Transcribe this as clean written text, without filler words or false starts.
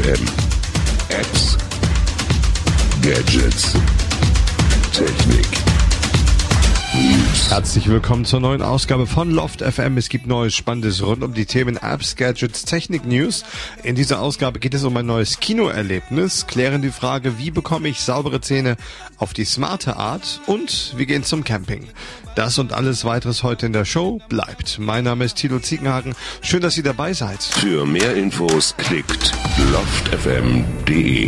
FM. Apps, Gadgets, Technik, News. Herzlich willkommen zur neuen Ausgabe von Loft FM. Es gibt Neues Spannendes rund um die Themen Apps, Gadgets, Technik, News. In dieser Ausgabe geht es um ein neues Kinoerlebnis, klären die Frage, wie bekomme ich saubere Zähne auf die smarte Art und wir gehen zum Camping. Das und alles weiteres heute in der Show bleibt. Mein Name ist Thilo Ziegenhagen. Schön, dass ihr dabei seid. Für mehr Infos klickt loftfm.de.